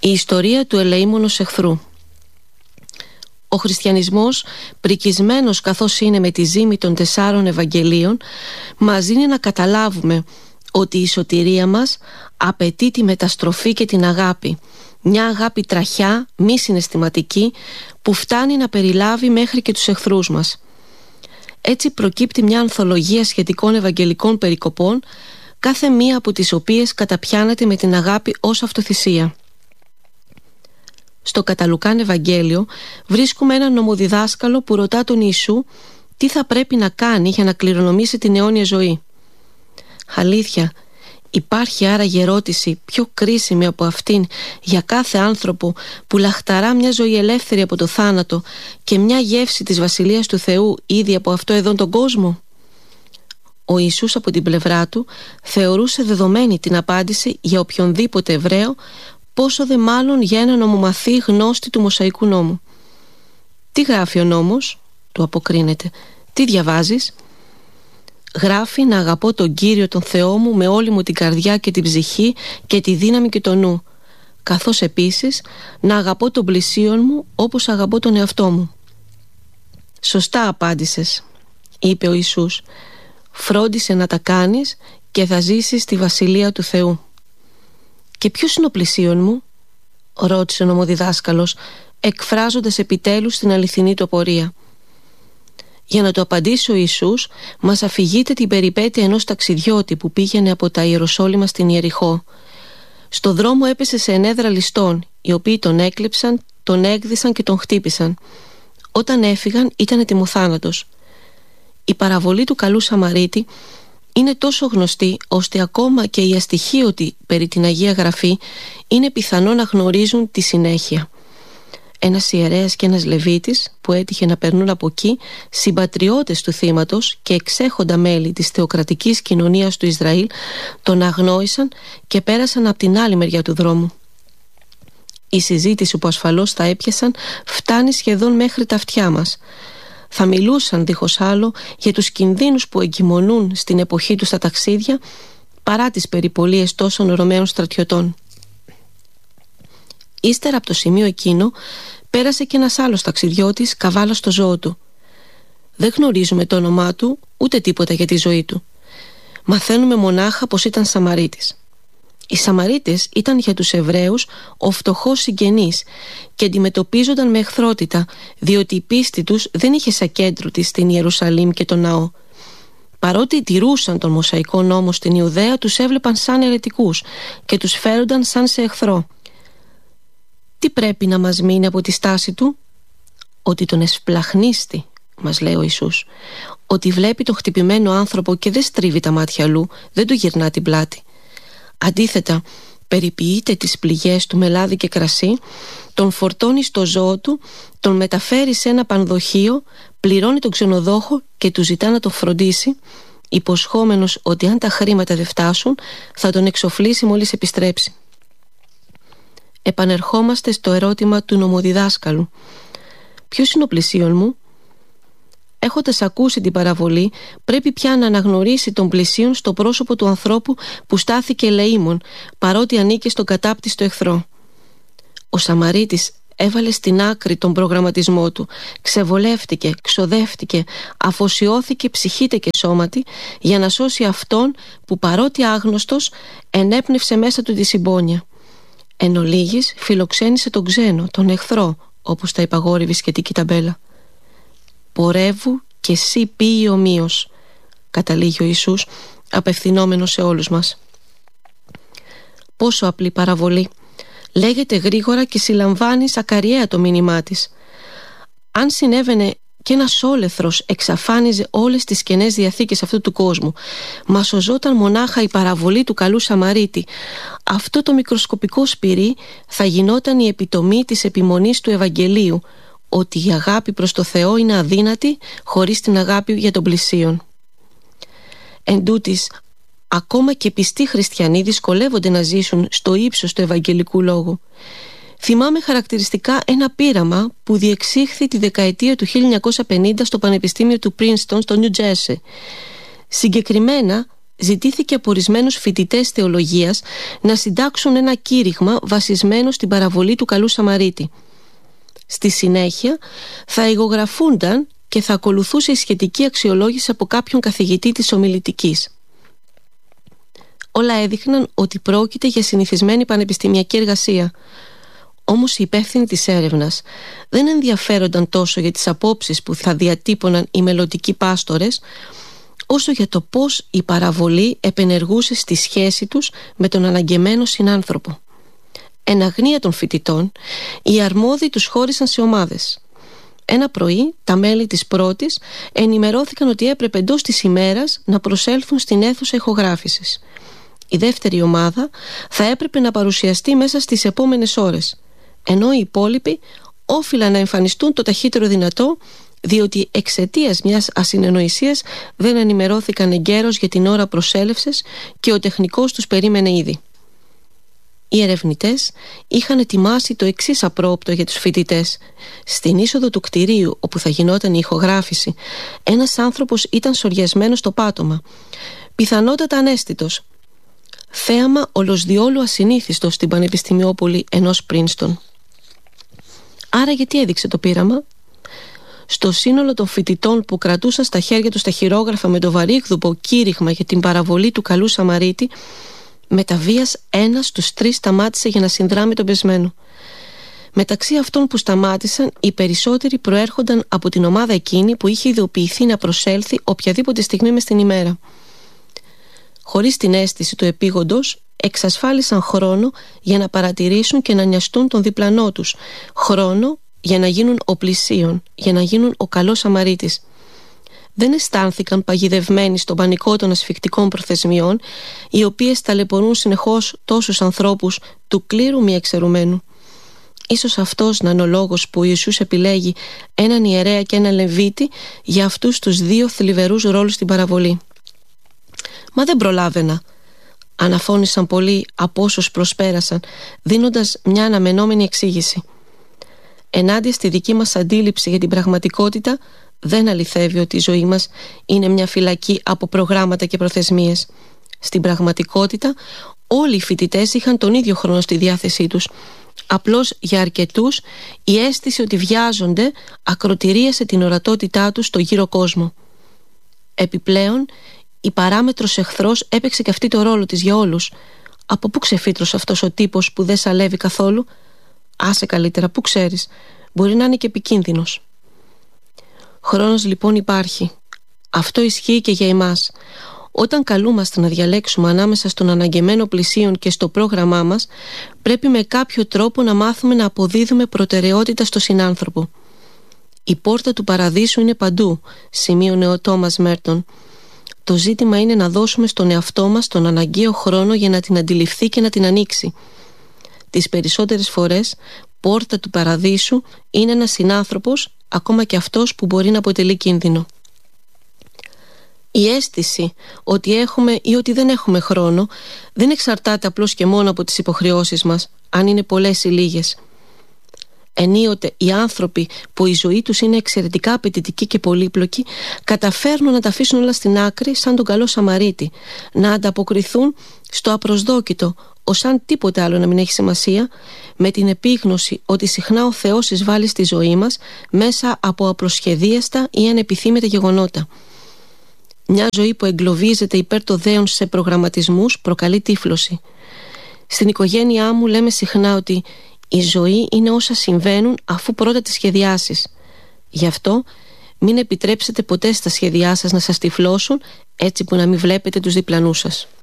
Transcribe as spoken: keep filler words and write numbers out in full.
Η ιστορία του ελεήμονος εχθρού. Ο χριστιανισμός, πρικισμένος καθώς είναι με τη ζύμη των τεσσάρων Ευαγγελίων, μας δίνει να καταλάβουμε ότι η σωτηρία μας απαιτεί τη μεταστροφή και την αγάπη. Μια αγάπη τραχιά, μη συναισθηματική, που φτάνει να περιλάβει μέχρι και τους εχθρούς μας. Έτσι προκύπτει μια ανθολογία σχετικών ευαγγελικών περικοπών, κάθε μία από τις οποίες καταπιάνεται με την αγάπη ως αυτοθυσία. Στο κατά Λουκάν Ευαγγέλιο βρίσκουμε έναν νομοδιδάσκαλο που ρωτά τον Ιησού τι θα πρέπει να κάνει για να κληρονομήσει την αιώνια ζωή. Αλήθεια, υπάρχει άραγε ερώτηση πιο κρίσιμη από αυτήν για κάθε άνθρωπο που λαχταρά μια ζωή ελεύθερη από το θάνατο και μια γεύση της Βασιλείας του Θεού ήδη από αυτό εδώ τον κόσμο? Ο Ιησούς από την πλευρά του θεωρούσε δεδομένη την απάντηση για οποιονδήποτε Εβραίο, πόσο δε μάλλον για έναν ομομαθή γνώστη του Μωσαϊκού νόμου. Τι γράφει ο νόμος? Του αποκρίνεται. Τι διαβάζεις? Γράφει να αγαπώ τον Κύριο τον Θεό μου με όλη μου την καρδιά και την ψυχή και τη δύναμη και το νου, καθώς επίσης να αγαπώ τον πλησίον μου όπως αγαπώ τον εαυτό μου. Σωστά απάντησες, είπε ο Ιησούς. Φρόντισε να τα κάνεις και θα ζήσεις στη Βασιλεία του Θεού. Και ποιος είναι ο πλησίον μου? Ρώτησε ο νομοδιδάσκαλος, εκφράζοντας επιτέλους την αληθινή του απορία. Για να το απαντήσει ο Ιησούς, μας αφηγείται την περιπέτεια ενός ταξιδιώτη που πήγαινε από τα Ιεροσόλυμα στην Ιεριχώ. Στο δρόμο έπεσε σε ενέδρα ληστών, οι οποίοι τον έκλεψαν, τον έκδισαν και τον χτύπησαν. Όταν έφυγαν ήταν ετοιμοθάνατος. Η παραβολή του καλού Σαμαρίτη είναι τόσο γνωστή ώστε ακόμα και οι αστοιχείωτοι περί την Αγία Γραφή είναι πιθανό να γνωρίζουν τη συνέχεια. Ένας ιερέας και ένας Λεβίτης που έτυχε να περνούν από εκεί, συμπατριώτες του θύματος και εξέχοντα μέλη της θεοκρατικής κοινωνίας του Ισραήλ, τον αγνόησαν και πέρασαν από την άλλη μεριά του δρόμου. Η συζήτηση που ασφαλώς θα έπιασαν φτάνει σχεδόν μέχρι τα αυτιά μας. Θα μιλούσαν δίχως άλλο για τους κινδύνους που εγκυμονούν στην εποχή τους τα ταξίδια, παρά τις περιπολίες τόσων Ρωμαίων στρατιωτών. Ύστερα από το σημείο εκείνο πέρασε και ένας άλλος ταξιδιώτης καβάλα στο ζώο του. Δεν γνωρίζουμε το όνομά του ούτε τίποτα για τη ζωή του. Μαθαίνουμε μονάχα πως ήταν Σαμαρίτης. Οι Σαμαρίτες ήταν για τους Εβραίους ο φτωχός συγγενής και αντιμετωπίζονταν με εχθρότητα, διότι η πίστη τους δεν είχε σαν κέντρο της στην Ιερουσαλήμ και τον ναό. Παρότι τηρούσαν τον Μωσαϊκό νόμο στην Ιουδαία, τους έβλεπαν σαν αιρετικούς και τους φέρονταν σαν σε εχθρό. Τι πρέπει να μας μείνει από τη στάση του? Ότι τον εσπλαχνίστη, μας λέει ο Ιησούς. Ότι βλέπει τον χτυπημένο άνθρωπο και δεν στρίβει τα μάτια αλλού, δεν του γυρνά την πλάτη. Αντίθετα, περιποιείται τις πληγές του με λάδι και κρασί, τον φορτώνει στο ζώο του, τον μεταφέρει σε ένα πανδοχείο, πληρώνει τον ξενοδόχο και του ζητά να τον φροντίσει, υποσχόμενος ότι αν τα χρήματα δεν φτάσουν θα τον εξοφλήσει μόλις επιστρέψει. Επανερχόμαστε στο ερώτημα του νομοδιδάσκαλου. Ποιος είναι ο πλησίον μου? Έχοντας ακούσει την παραβολή, πρέπει πια να αναγνωρίσει τον πλησίον στο πρόσωπο του ανθρώπου που στάθηκε ελεήμων, παρότι ανήκε στον κατάπτυστο εχθρό. Ο Σαμαρίτης έβαλε στην άκρη τον προγραμματισμό του, ξεβολεύτηκε, ξοδεύτηκε, αφοσιώθηκε ψυχήτε και σώματι για να σώσει αυτόν που παρότι άγνωστος ενέπνευσε μέσα του τη συμπόνια. Εν ολίγης φιλοξένησε τον ξένο, τον εχθρό, όπως τα υπαγόρευε η σχετική ταμπέλα. «Πορεύου και εσύ πήγει ομοίως», καταλήγει ο Ιησούς απευθυνόμενος σε όλους μας. Πόσο απλή παραβολή! Λέγεται γρήγορα και συλλαμβάνει ακαριέα το μήνυμά της. Αν συνέβαινε και ένας όλεθρος εξαφάνιζε όλες τις κενές διαθήκες αυτού του κόσμου, μα σωζόταν μονάχα η παραβολή του καλού Σαμαρίτη, αυτό το μικροσκοπικό σπυρί θα γινόταν η επιτομή της επιμονής του Ευαγγελίου, ότι η αγάπη προς το Θεό είναι αδύνατη χωρίς την αγάπη για τον πλησίον. Εν τούτοις, ακόμα και πιστοί χριστιανοί δυσκολεύονται να ζήσουν στο ύψος του Ευαγγελικού λόγου. Θυμάμαι χαρακτηριστικά ένα πείραμα που διεξήχθη τη δεκαετία του χίλια εννιακόσια πενήντα στο Πανεπιστήμιο του Πρίνστον στο Νιου Τζέρσι. Συγκεκριμένα ζητήθηκε από ορισμένους φοιτητές θεολογίας να συντάξουν ένα κήρυγμα βασισμένο στην παραβολή του καλού Σαμαρίτη. Στη συνέχεια θα ηγογραφούνταν και θα ακολουθούσε η σχετική αξιολόγηση από κάποιον καθηγητή της ομιλητικής. Όλα έδειχναν ότι πρόκειται για συνηθισμένη πανεπιστημιακή εργασία. Όμως οι υπεύθυνοι της έρευνας δεν ενδιαφέρονταν τόσο για τις απόψεις που θα διατύπωναν οι μελλοντικοί πάστορες, όσο για το πώς η παραβολή επενεργούσε στη σχέση τους με τον αναγκεμένο συνάνθρωπο. Εν αγνία των φοιτητών, οι αρμόδιοι τους χώρισαν σε ομάδες. Ένα πρωί, τα μέλη της πρώτης ενημερώθηκαν ότι έπρεπε εντός της ημέρας να προσέλθουν στην αίθουσα ηχογράφησης. Η δεύτερη ομάδα θα έπρεπε να παρουσιαστεί μέσα στις επόμενες ώρες, ενώ οι υπόλοιποι όφυλαν να εμφανιστούν το ταχύτερο δυνατό, διότι εξαιτίας μιας ασυνεννοησίας δεν ενημερώθηκαν εγκαίρως για την ώρα προσέλευσης και ο τεχνικός τους περίμενε ήδη. Οι ερευνητές είχαν ετοιμάσει το εξής απρόοπτο για τους φοιτητές. Στην είσοδο του κτηρίου όπου θα γινόταν η ηχογράφηση, ένας άνθρωπος ήταν σωριασμένος στο πάτωμα, πιθανότατα αναίσθητος. Θέαμα ολοσδιόλου ασυνήθιστο στην πανεπιστημιόπολη ενός Πρίνστον. Άρα γιατί έδειξε το πείραμα? Στο σύνολο των φοιτητών που κρατούσαν στα χέρια τους τα χειρόγραφα με το βαρύγδουπο κήρυγμα για την παραβολή του καλού Σαμαρίτη, με τα βίας ένας στους τρεις σταμάτησε για να συνδράμει τον πεσμένο. Μεταξύ αυτών που σταμάτησαν, οι περισσότεροι προέρχονταν από την ομάδα εκείνη που είχε ειδοποιηθεί να προσέλθει οποιαδήποτε στιγμή μες την ημέρα. Χωρίς την αίσθηση του επίγοντος, εξασφάλισαν χρόνο για να παρατηρήσουν και να νοιαστούν τον διπλανό τους, χρόνο για να γίνουν ο πλησίον, για να γίνουν ο καλός Σαμαρίτης. Δεν αισθάνθηκαν παγιδευμένοι στον πανικό των ασφικτικών προθεσμιών, οι οποίες ταλαιπωρούν συνεχώς τόσους ανθρώπους του κλήρου μη εξαιρουμένου. Ίσως αυτός να είναι ο λόγος που ο Ιησούς επιλέγει έναν ιερέα και έναν λεβίτη για αυτούς τους δύο θλιβερούς ρόλους στην παραβολή. «Μα δεν προλάβαινα», αναφώνησαν πολλοί από όσους προσπέρασαν, δίνοντας μια αναμενόμενη εξήγηση. Ενάντια στη δική μας αντίληψη για την πραγματικότητα, δεν αληθεύει ότι η ζωή μας είναι μια φυλακή από προγράμματα και προθεσμίες. Στην πραγματικότητα, όλοι οι φοιτητές είχαν τον ίδιο χρόνο στη διάθεσή τους. Απλώς για αρκετούς η αίσθηση ότι βιάζονται ακροτηρίασε την ορατότητά τους στο γύρο κόσμο. Επιπλέον, η παράμετρος εχθρός έπαιξε και αυτή το ρόλο της για όλους. Από πού ξεφύτρωσε αυτός ο τύπος που δεν σαλεύει καθόλου? Άσε καλύτερα, πού ξέρεις, μπορεί να είναι και επικίνδυνος. Χρόνος λοιπόν υπάρχει. Αυτό ισχύει και για εμάς. Όταν καλούμαστε να διαλέξουμε ανάμεσα στον αναγκεμένο πλησίον και στο πρόγραμμά μας, πρέπει με κάποιο τρόπο να μάθουμε να αποδίδουμε προτεραιότητα στο συνάνθρωπο. Η πόρτα του παραδείσου είναι παντού, σημείωνε ο Τόμας Μέρτον. Το ζήτημα είναι να δώσουμε στον εαυτό μας τον αναγκαίο χρόνο για να την αντιληφθεί και να την ανοίξει. Τις περισσότερες φορές, πόρτα του παραδείσου είναι ένας συνάνθρωπος, ακόμα και αυτός που μπορεί να αποτελεί κίνδυνο. Η αίσθηση ότι έχουμε ή ότι δεν έχουμε χρόνο δεν εξαρτάται απλώς και μόνο από τις υποχρεώσεις μας, αν είναι πολλές ή λίγες. Ενίοτε οι άνθρωποι που η ζωή τους είναι εξαιρετικά απαιτητική και πολύπλοκη καταφέρνουν να τα αφήσουν όλα στην άκρη σαν τον καλό Σαμαρίτη, να ανταποκριθούν στο απροσδόκητο ως αν τίποτε άλλο να μην έχει σημασία, με την επίγνωση ότι συχνά ο Θεός εισβάλλει στη ζωή μας μέσα από απροσχεδίαστα ή ανεπιθύμητα γεγονότα. Μια ζωή που εγκλωβίζεται υπέρ το δέον σε προγραμματισμούς προκαλεί τύφλωση. Στην οικογένειά μου λέμε συχνά ότι η ζωή είναι όσα συμβαίνουν αφού πρώτα τις σχεδιάσεις. Γι' αυτό μην επιτρέψετε ποτέ στα σχέδιά σας να σας τυφλώσουν, έτσι που να μην βλέπετε τους διπλανούς σας.